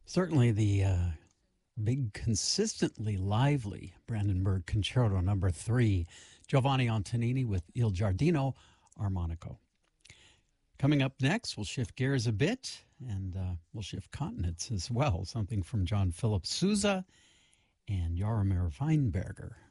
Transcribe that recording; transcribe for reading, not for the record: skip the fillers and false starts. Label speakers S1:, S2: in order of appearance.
S1: Certainly the big, consistently lively Brandenburg Concerto number 3, Giovanni Antonini with Il Giardino Armonico. Coming up next, we'll shift gears a bit and we'll shift continents as well. Something from John Philip Sousa and Jaromir Weinberger.